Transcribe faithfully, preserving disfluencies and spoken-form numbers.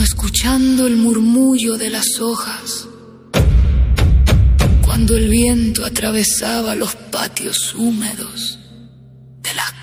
escuchando el murmullo de las hojas, cuando el viento atravesaba los patios húmedos de las